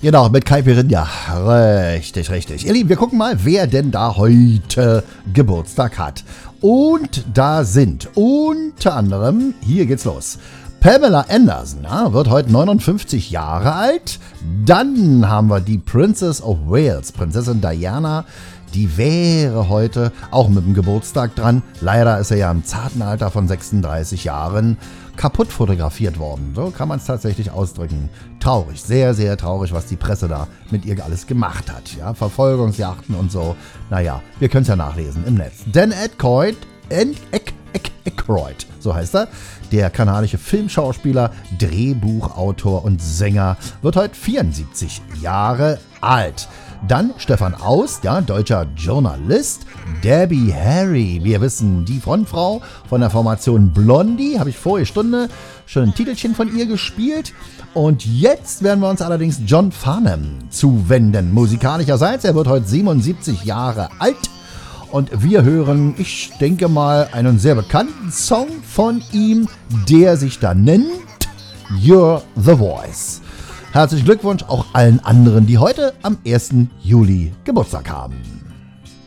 Genau, mit Kai Pirinha. Richtig, richtig. Ihr Lieben, wir gucken mal, wer denn da heute Geburtstag hat. Und da sind unter anderem, hier geht's los, Pamela Anderson, ja, wird heute 59 Jahre alt. Dann haben wir die Princess of Wales, Prinzessin Diana. Die wäre heute auch mit dem Geburtstag dran. Leider ist er ja im zarten Alter von 36 Jahren kaputt fotografiert worden. So kann man es tatsächlich ausdrücken. Traurig, sehr, sehr traurig, was die Presse da mit ihr alles gemacht hat. Ja, Verfolgungsjachten und so. Naja, wir können es ja nachlesen im Netz. Dan Aykroyd, so heißt er, der kanadische Filmschauspieler, Drehbuchautor und Sänger, wird heute 74 Jahre alt. Dann Stefan Aust, ja, deutscher Journalist. Debbie Harry, wir wissen, die Frontfrau von der Formation Blondie, habe ich vorige Stunde schon ein Titelchen von ihr gespielt. Und jetzt werden wir uns allerdings John Farnham zuwenden. Musikalischerseits, er wird heute 77 Jahre alt. Und wir hören, ich denke mal, einen sehr bekannten Song von ihm, der sich da nennt You're the Voice. Herzlichen Glückwunsch auch allen anderen, die heute am 1. Juli Geburtstag haben.